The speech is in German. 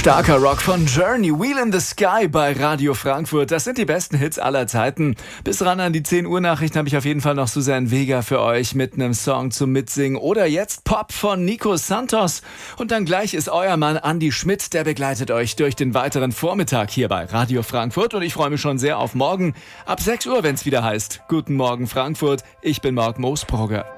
Starker Rock von Journey, Wheel in the Sky bei Radio Frankfurt. Das sind die besten Hits aller Zeiten. Bis ran an die 10 Uhr Nachrichten habe ich auf jeden Fall noch Suzanne Vega für euch mit einem Song zum Mitsingen. Oder jetzt Pop von Nico Santos. Und dann gleich ist euer Mann Andi Schmidt, der begleitet euch durch den weiteren Vormittag hier bei Radio Frankfurt. Und ich freue mich schon sehr auf morgen ab 6 Uhr, wenn es wieder heißt Guten Morgen Frankfurt. Ich bin Marc Moosbrugger.